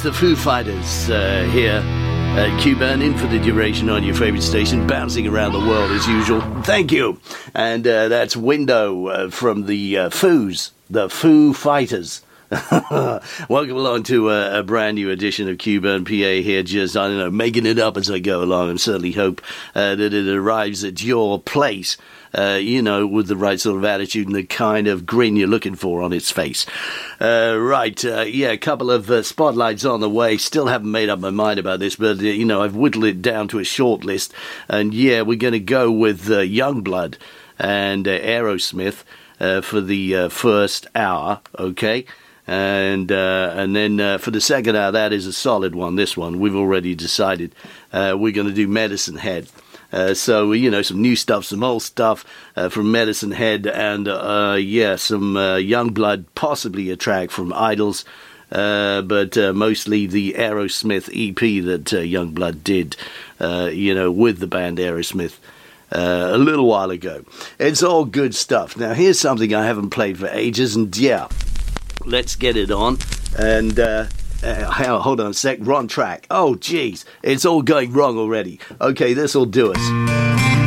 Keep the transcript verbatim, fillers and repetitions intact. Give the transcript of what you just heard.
the Foo Fighters uh, here at Q-Burn, in for the duration on your favourite station, bouncing around the world as usual. Thank you. And uh, that's Window uh, from the uh, Foos, the Foo Fighters. Welcome along to a, a brand new edition of Q-Burn P A here, just, I don't know, making it up as I go along, and certainly hope uh, that it arrives at your place, uh, you know, with the right sort of attitude and the kind of grin you're looking for on its face. Uh, right, uh, yeah, a couple of uh, spotlights on the way. Still haven't made up my mind about this, but, uh, you know, I've whittled it down to a short list, and yeah, we're going to go with uh, Youngblood and uh, Aerosmith uh, for the uh, first hour, okay? And uh, and then uh, for the second hour, that is a solid one. This one, we've already decided uh, we're going to do Medicine Head. Uh, so, you know, some new stuff, some old stuff uh, from Medicine Head, and, uh, yeah, some uh, Youngblood, possibly a track from Idols, uh, but uh, mostly the Aerosmith E P that uh, Youngblood did, uh, you know, with the band Aerosmith. Uh, a little while ago. It's all good stuff. Now, here's something I haven't played for ages, and yeah, let's get it on. And uh, uh, hold on a sec, wrong track. Oh, jeez, it's all going wrong already. Okay, this'll do us.